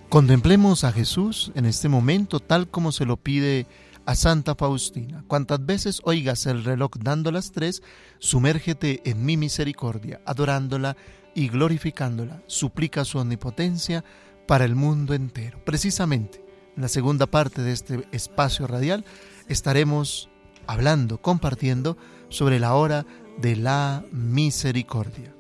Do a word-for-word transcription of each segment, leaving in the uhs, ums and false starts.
Contemplemos a Jesús en este momento tal como se lo pide a Santa Faustina. Cuantas veces oigas el reloj dando las tres, sumérgete en mi misericordia, adorándola y glorificándola. Suplica su omnipotencia para el mundo entero. Precisamente, en la segunda parte de este espacio radial estaremos hablando, compartiendo sobre la hora de la misericordia.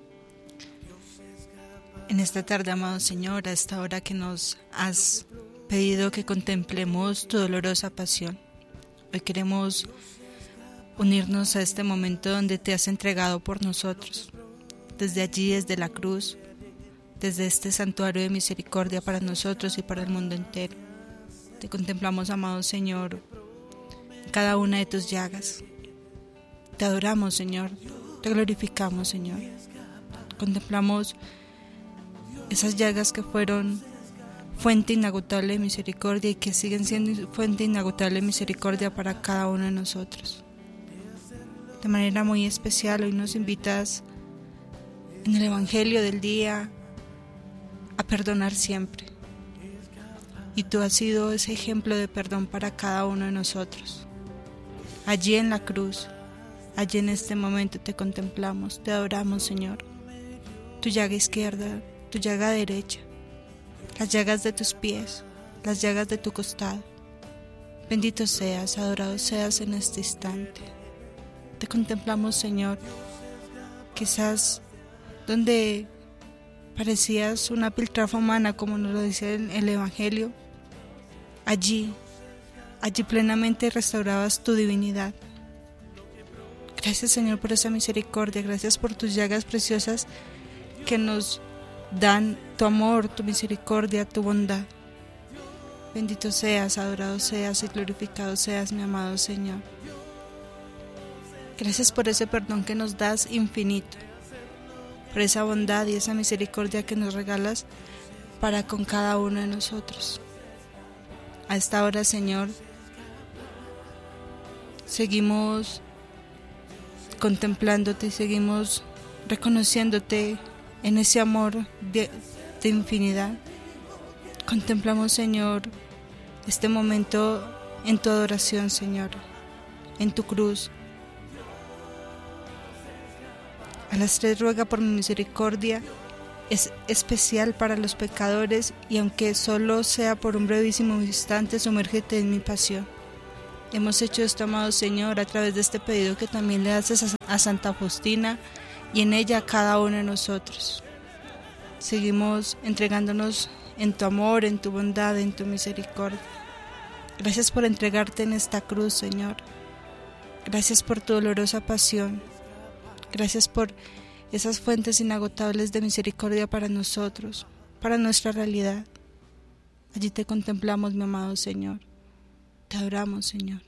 En esta tarde, amado Señor, a esta hora que nos has pedido que contemplemos tu dolorosa pasión, hoy queremos unirnos a este momento donde te has entregado por nosotros. Desde allí, desde la cruz, desde este santuario de misericordia para nosotros y para el mundo entero. Te contemplamos, amado Señor, en cada una de tus llagas. Te adoramos, Señor, te glorificamos, Señor. Contemplamos esas llagas que fueron fuente inagotable de misericordia y que siguen siendo fuente inagotable de misericordia para cada uno de nosotros. De manera muy especial, hoy nos invitas en el Evangelio del día a perdonar siempre. Y tú has sido ese ejemplo de perdón para cada uno de nosotros. Allí en la cruz, allí en este momento te contemplamos, te adoramos, Señor. Tu llaga izquierda, tu llaga derecha, las llagas de tus pies, las llagas de tu costado. Bendito seas, adorado seas en este instante. Te contemplamos, Señor, quizás donde parecías una piltrafa humana, como nos lo dice el, el Evangelio, allí, allí plenamente restaurabas tu divinidad. Gracias, Señor, por esa misericordia, gracias por tus llagas preciosas que nos dan tu amor, tu misericordia, tu bondad. Bendito seas, adorado seas y glorificado seas, mi amado Señor. Gracias por ese perdón que nos das infinito, por esa bondad y esa misericordia que nos regalas para con cada uno de nosotros. A esta hora, Señor, seguimos contemplándote y seguimos reconociéndote en ese amor de, de infinidad. Contemplamos, Señor, este momento en tu adoración, Señor, en tu cruz. A las tres ruega por mi misericordia, es especial para los pecadores, y aunque solo sea por un brevísimo instante, sumérgete en mi pasión. Hemos hecho esto, amado Señor, a través de este pedido que también le haces a, a Santa Faustina, y en ella a cada uno de nosotros. Seguimos entregándonos en tu amor, en tu bondad, en tu misericordia. Gracias por entregarte en esta cruz, Señor. Gracias por tu dolorosa pasión. Gracias por esas fuentes inagotables de misericordia para nosotros, para nuestra realidad. Allí te contemplamos, mi amado Señor. Te adoramos, Señor.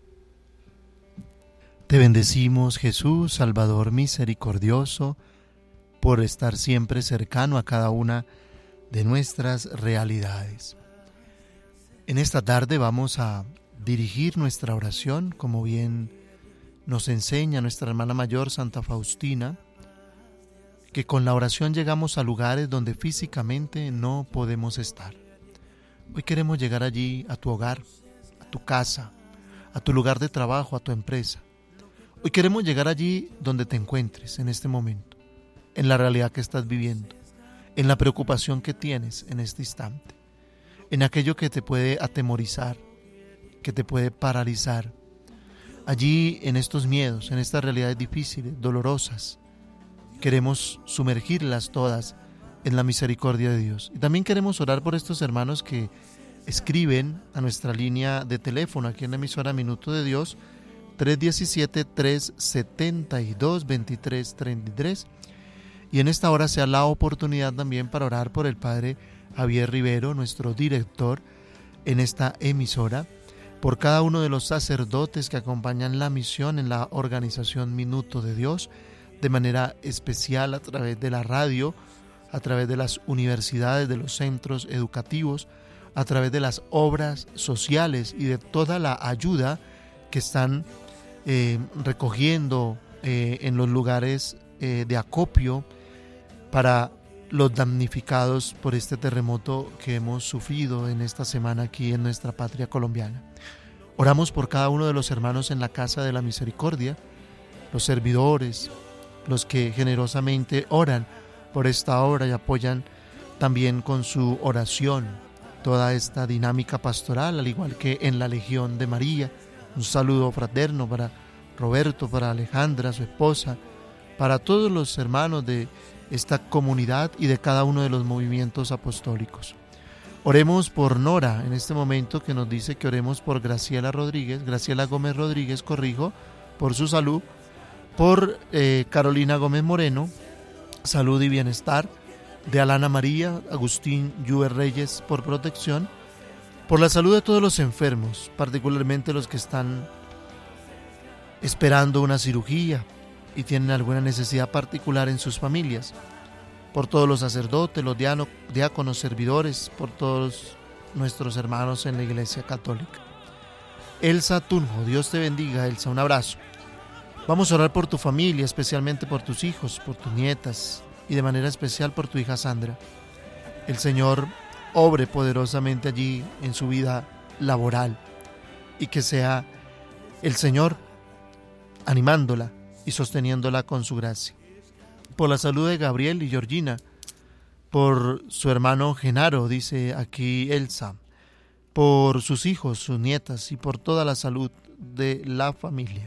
Te bendecimos, Jesús, Salvador misericordioso, por estar siempre cercano a cada una de nuestras realidades. En esta tarde vamos a dirigir nuestra oración, como bien nos enseña nuestra hermana mayor Santa Faustina, que con la oración llegamos a lugares donde físicamente no podemos estar. Hoy queremos llegar allí, a tu hogar, a tu casa, a tu lugar de trabajo, a tu empresa. Hoy queremos llegar allí donde te encuentres en este momento, en la realidad que estás viviendo, en la preocupación que tienes en este instante, en aquello que te puede atemorizar, que te puede paralizar. Allí, en estos miedos, en estas realidades difíciles, dolorosas, queremos sumergirlas todas en la misericordia de Dios. Y también queremos orar por estos hermanos que escriben a nuestra línea de teléfono aquí en la emisora Minuto de Dios, tres uno siete, tres siete dos, dos tres tres tres. Y en esta hora sea la oportunidad también para orar por el Padre Javier Rivero, nuestro director en esta emisora, por cada uno de los sacerdotes que acompañan la misión en la organización Minuto de Dios, de manera especial a través de la radio, a través de las universidades, de los centros educativos, a través de las obras sociales y de toda la ayuda que están eh, recogiendo eh, en los lugares eh, de acopio para los damnificados por este terremoto que hemos sufrido en esta semana aquí en nuestra patria colombiana. Oramos por cada uno de los hermanos en la Casa de la Misericordia, los servidores, los que generosamente oran por esta obra y apoyan también con su oración toda esta dinámica pastoral, al igual que en la Legión de María. Un saludo fraterno para Roberto, para Alejandra, su esposa, para todos los hermanos de esta comunidad y de cada uno de los movimientos apostólicos. Oremos por Nora en este momento, que nos dice que oremos por Graciela Rodríguez, Graciela Gómez Rodríguez, corrijo, por su salud, por eh, Carolina Gómez Moreno, salud y bienestar, de Alana María, Agustín Lluve Reyes, por protección, por la salud de todos los enfermos, particularmente los que están esperando una cirugía y tienen alguna necesidad particular en sus familias, por todos los sacerdotes, los diáconos, servidores, por todos nuestros hermanos en la Iglesia Católica. Elsa Tunjo, Dios te bendiga, Elsa, un abrazo. Vamos a orar por tu familia, especialmente por tus hijos, por tus nietas y de manera especial por tu hija Sandra. El Señor obre poderosamente allí en su vida laboral y que sea el Señor animándola y sosteniéndola con su gracia. Por la salud de Gabriel y Georgina, por su hermano Genaro, dice aquí Elsa, por sus hijos, sus nietas y por toda la salud de la familia.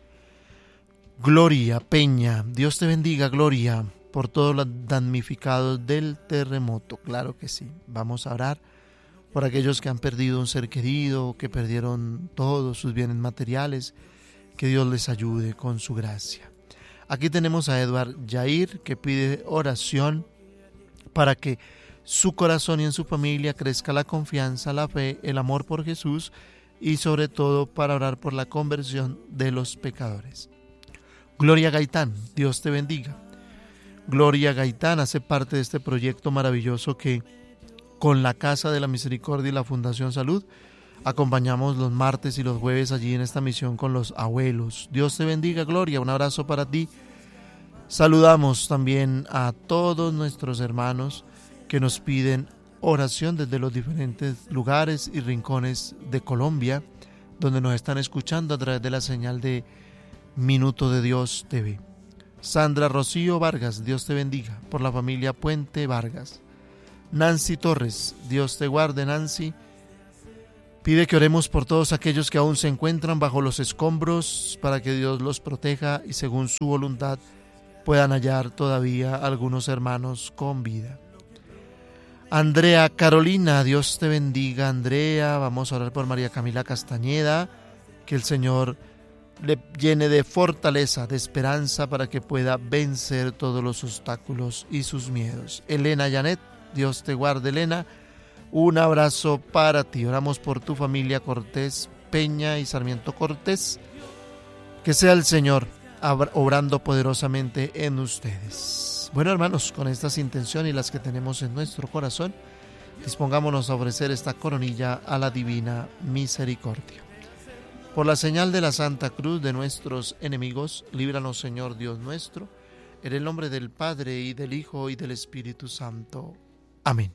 Gloria Peña, Dios te bendiga, Gloria, por todos los damnificados del terremoto. Claro que sí, vamos a orar por aquellos que han perdido un ser querido, que perdieron todos sus bienes materiales, que Dios les ayude con su gracia. Aquí tenemos a Eduard Jair, que pide oración para que su corazón y en su familia crezca la confianza, la fe, el amor por Jesús y sobre todo para orar por la conversión de los pecadores. Gloria Gaitán, Dios te bendiga. Gloria Gaitán hace parte de este proyecto maravilloso que con la Casa de la Misericordia y la Fundación Salud acompañamos los martes y los jueves allí en esta misión con los abuelos. Dios te bendiga, Gloria, un abrazo para ti. Saludamos también a todos nuestros hermanos que nos piden oración desde los diferentes lugares y rincones de Colombia, donde nos están escuchando a través de la señal de Minuto de Dios T V. Sandra Rocío Vargas, Dios te bendiga, por la familia Puente Vargas. Nancy Torres, Dios te guarde, Nancy. Pide que oremos por todos aquellos que aún se encuentran bajo los escombros para que Dios los proteja y según su voluntad puedan hallar todavía algunos hermanos con vida. Andrea Carolina, Dios te bendiga, Andrea. Vamos a orar por María Camila Castañeda, que el Señor le llene de fortaleza, de esperanza para que pueda vencer todos los obstáculos y sus miedos. Elena Janet, Dios te guarde, Elena. Un abrazo para ti. Oramos por tu familia Cortés Peña y Sarmiento Cortés. Que sea el Señor obrando poderosamente en ustedes. Bueno, hermanos, con estas intenciones y las que tenemos en nuestro corazón, dispongámonos a ofrecer esta coronilla a la divina misericordia. Por la señal de la Santa Cruz de nuestros enemigos, líbranos, Señor Dios nuestro, en el nombre del Padre y del Hijo y del Espíritu Santo. Amén.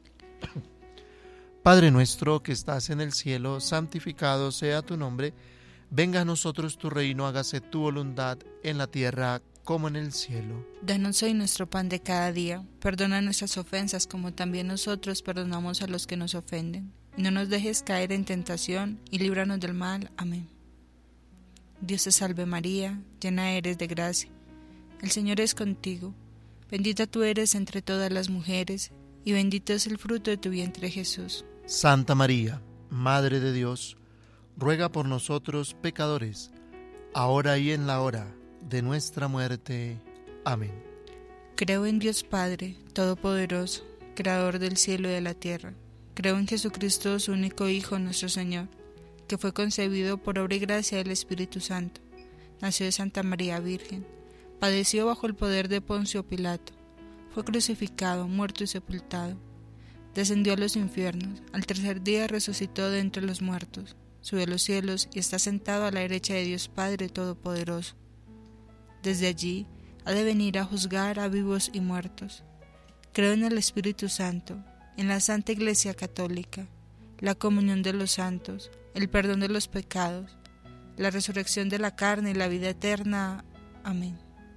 Padre nuestro que estás en el cielo, santificado sea tu nombre. Venga a nosotros tu reino, hágase tu voluntad en la tierra como en el cielo. Danos hoy nuestro pan de cada día. Perdona nuestras ofensas como también nosotros perdonamos a los que nos ofenden. No nos dejes caer en tentación y líbranos del mal. Amén. Dios te salve María, llena eres de gracia. El Señor es contigo. Bendita tú eres entre todas las mujeres y bendito es el fruto de tu vientre Jesús. Santa María, Madre de Dios, ruega por nosotros pecadores, ahora y en la hora de nuestra muerte. Amén. Creo en Dios Padre, Todopoderoso, Creador del cielo y de la tierra. Creo en Jesucristo, su único Hijo, nuestro Señor, que fue concebido por obra y gracia del Espíritu Santo. Nació de Santa María Virgen, padeció bajo el poder de Poncio Pilato, fue crucificado, muerto y sepultado. Descendió a los infiernos, al tercer día resucitó de entre los muertos, subió a los cielos y está sentado a la derecha de Dios Padre Todopoderoso. Desde allí ha de venir a juzgar a vivos y muertos. Creo en el Espíritu Santo, en la Santa Iglesia Católica, la comunión de los santos, el perdón de los pecados, la resurrección de la carne y la vida eterna. Amén.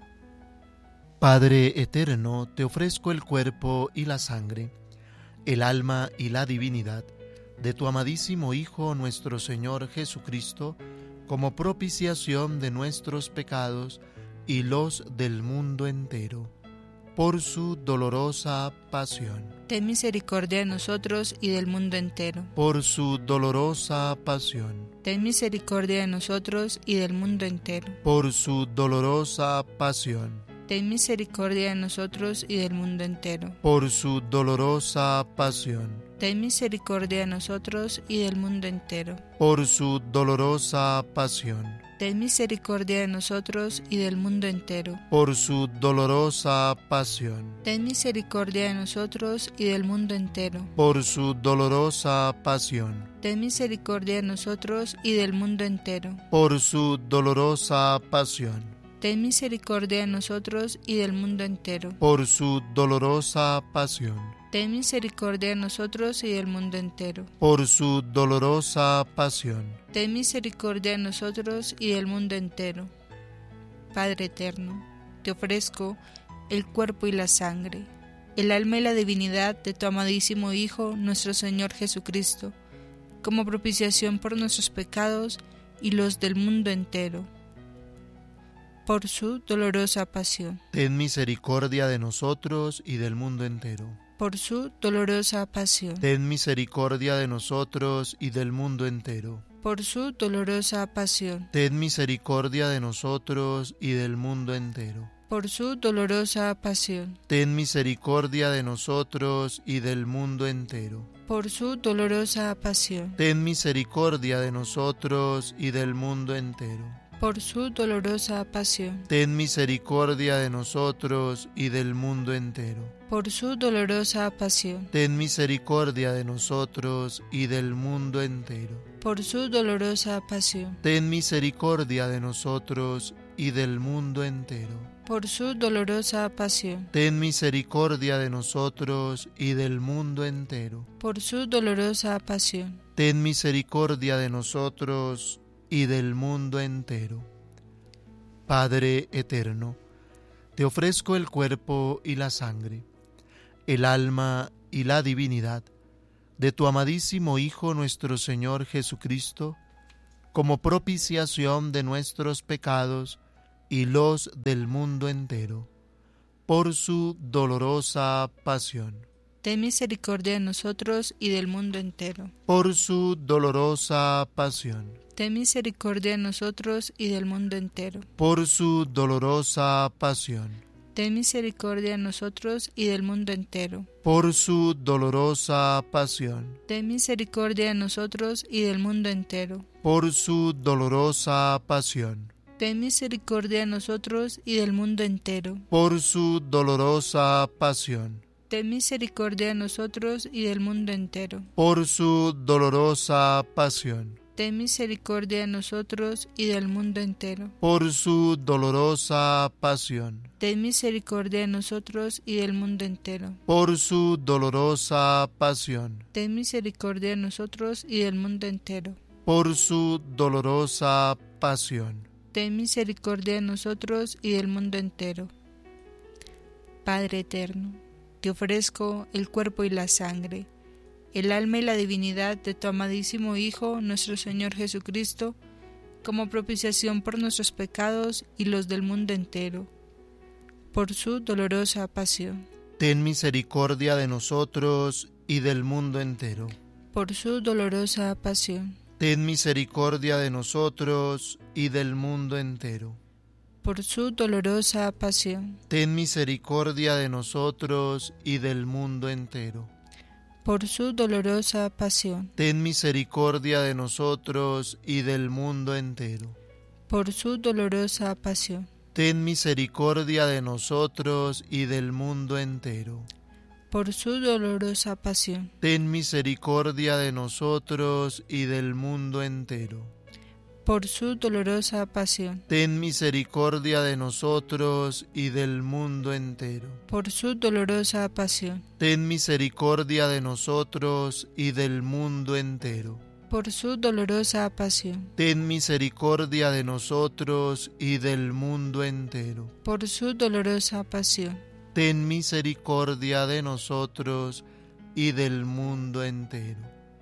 Padre eterno, te ofrezco el cuerpo y la sangre, el alma y la divinidad de tu amadísimo Hijo, nuestro Señor Jesucristo, como propiciación de nuestros pecados y los del mundo entero, por su dolorosa pasión. Ten misericordia de nosotros y del mundo entero. Por su dolorosa pasión. Ten misericordia de nosotros y del mundo entero. Por su dolorosa pasión. Ten misericordia de nosotros y del mundo entero. Por su dolorosa pasión. Ten misericordia de nosotros y del mundo entero. Por su dolorosa pasión. Ten misericordia de nosotros y del mundo entero. Por su dolorosa pasión. Ten misericordia de nosotros y del mundo entero. Por su dolorosa pasión. Ten misericordia de nosotros y del mundo entero. Por su dolorosa pasión. Ten misericordia de nosotros y del mundo entero. Por su dolorosa pasión. Ten misericordia de nosotros y del mundo entero. Por su dolorosa pasión. Ten misericordia de nosotros y del mundo entero. Padre eterno, te ofrezco el cuerpo y la sangre, el alma y la divinidad de tu amadísimo Hijo, nuestro Señor Jesucristo, como propiciación por nuestros pecados y los del mundo entero, por su dolorosa pasión. Ten misericordia de nosotros y del mundo entero. Por su dolorosa pasión. Ten misericordia de nosotros y del mundo entero. Por su dolorosa pasión. Ten misericordia de nosotros y del mundo entero. Por su dolorosa pasión. Ten misericordia de nosotros y del mundo entero. Por su dolorosa pasión. Ten misericordia de nosotros y del mundo entero. Por su dolorosa pasión. Ten misericordia de nosotros y del mundo entero. Por su dolorosa pasión. Ten misericordia de nosotros y del mundo entero. Por su dolorosa pasión. Ten misericordia de nosotros y del mundo entero. Por su dolorosa pasión. Ten misericordia de nosotros y del mundo entero. Por su dolorosa pasión. Ten misericordia de nosotros y del mundo entero. Padre eterno, te ofrezco el cuerpo y la sangre, el alma y la divinidad de tu amadísimo Hijo, nuestro Señor Jesucristo, como propiciación de nuestros pecados y los del mundo entero, por su dolorosa pasión. Ten misericordia de nosotros y del mundo entero. Por su dolorosa pasión. Ten misericordia de nosotros y del mundo entero. Por su dolorosa pasión. Ten misericordia de nosotros y del mundo entero. Por su dolorosa pasión. Ten misericordia de nosotros y del mundo entero. Por su dolorosa pasión. Ten misericordia de nosotros y del mundo entero. Por su dolorosa pasión. Ten misericordia de nosotros y del mundo entero. Por su dolorosa pasión. Ten misericordia de nosotros y del mundo entero. Por su dolorosa pasión. Ten misericordia de nosotros y del mundo entero. Por su dolorosa pasión. Ten misericordia de nosotros y del mundo entero. Por su dolorosa pasión. Ten misericordia de nosotros y del mundo entero. Padre eterno, te ofrezco el cuerpo y la sangre, el alma y la divinidad de tu amadísimo Hijo, nuestro Señor Jesucristo, como propiciación por nuestros pecados y los del mundo entero, por su dolorosa pasión. Ten misericordia de nosotros y del mundo entero. Por su dolorosa pasión. Ten misericordia de nosotros y del mundo entero. Por su dolorosa pasión. Ten misericordia de nosotros y del mundo entero. Por su dolorosa pasión. Ten misericordia de nosotros y del mundo entero. Por su dolorosa pasión. Ten misericordia de nosotros y del mundo entero. Por su dolorosa pasión. Ten misericordia de nosotros y del mundo entero. por su dolorosa pasión. Ten misericordia de nosotros y del mundo entero. Por su dolorosa pasión. Ten misericordia de nosotros y del mundo entero. Por su dolorosa pasión. Ten misericordia de nosotros y del mundo entero. Por su dolorosa pasión. Ten misericordia de nosotros y del mundo entero.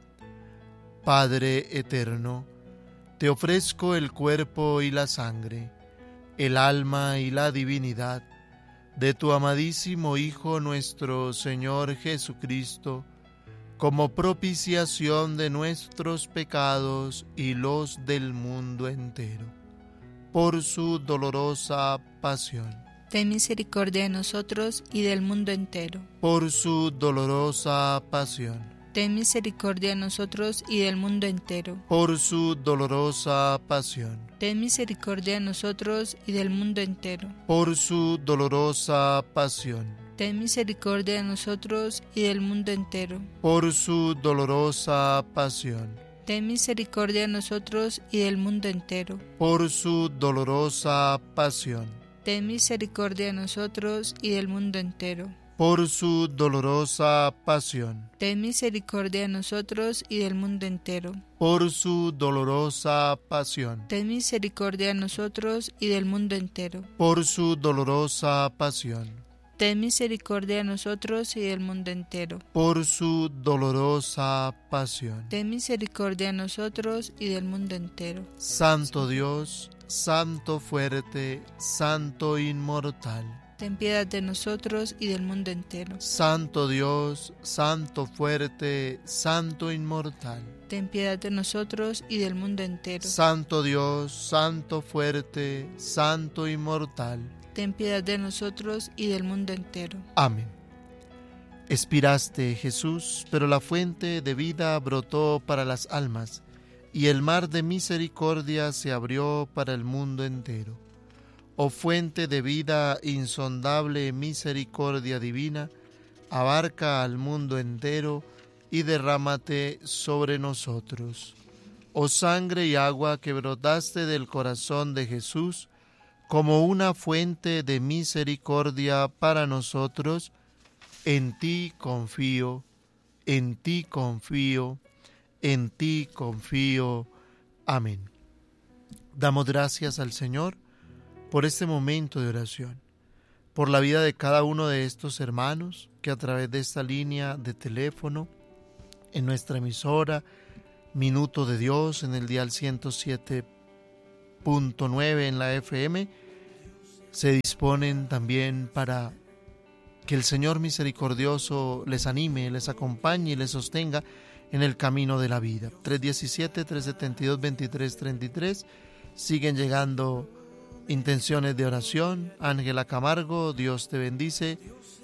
Padre eterno, te ofrezco el cuerpo y la sangre, el alma y la divinidad de tu amadísimo Hijo nuestro Señor Jesucristo, como propiciación de nuestros pecados y los del mundo entero, por su dolorosa pasión. Ten misericordia de nosotros y del mundo entero. Por su dolorosa pasión. Ten misericordia de nosotros y del mundo entero. Por su dolorosa pasión. Ten misericordia de nosotros y del mundo entero. Por su dolorosa pasión. Ten misericordia de nosotros y del mundo entero. Por su dolorosa pasión. Ten misericordia de nosotros y del mundo entero. Por su dolorosa pasión. Ten misericordia de nosotros y del mundo entero. Por su dolorosa pasión. Ten misericordia de nosotros y del mundo entero. Por su dolorosa pasión. Ten misericordia de nosotros y del mundo entero. Por su dolorosa pasión. Ten misericordia de nosotros y del mundo entero. Por su dolorosa pasión. Ten misericordia de nosotros y del mundo entero. Santo Dios, Santo fuerte, Santo inmortal. Ten piedad de nosotros y del mundo entero. Santo Dios, Santo fuerte, Santo inmortal. Ten piedad de nosotros y del mundo entero. Santo Dios, Santo fuerte, Santo inmortal. Ten piedad de nosotros y del mundo entero. Amén. Expiraste, Jesús, pero la fuente de vida brotó para las almas, y el mar de misericordia se abrió para el mundo entero. Oh fuente de vida, insondable misericordia divina, abarca al mundo entero y derrámate sobre nosotros. Oh sangre y agua que brotaste del corazón de Jesús, como una fuente de misericordia para nosotros, en ti confío, en ti confío, en ti confío. Amén. Damos gracias al Señor por este momento de oración, por la vida de cada uno de estos hermanos que a través de esta línea de teléfono, en nuestra emisora Minuto de Dios, en el dial ciento siete punto nueve en la F M, se disponen también para que el Señor misericordioso les anime, les acompañe y les sostenga en el camino de la vida. tres uno siete, tres siete dos, dos tres tres tres. Siguen llegando intenciones de oración. Ángela Camargo, Dios te bendice.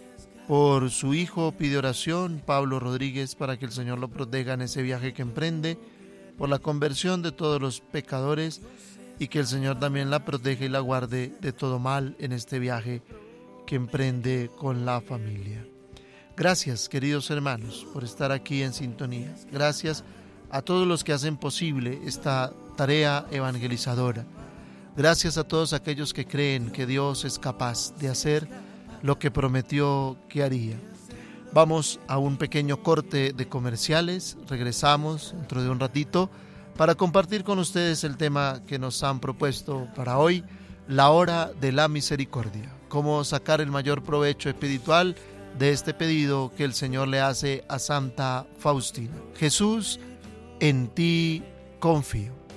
Por su hijo pide oración. Pablo Rodríguez, para que el Señor lo proteja en ese viaje que emprende. Por la conversión de todos los pecadores y que el Señor también la proteja y la guarde de todo mal en este viaje que emprende con la familia. Gracias, queridos hermanos, por estar aquí en sintonía. Gracias a todos los que hacen posible esta tarea evangelizadora. Gracias a todos aquellos que creen que Dios es capaz de hacer lo que prometió que haría. Vamos a un pequeño corte de comerciales. Regresamos dentro de un ratito para compartir con ustedes el tema que nos han propuesto para hoy, la hora de la misericordia. Cómo sacar el mayor provecho espiritual de este pedido que el Señor le hace a Santa Faustina. Jesús, en ti confío.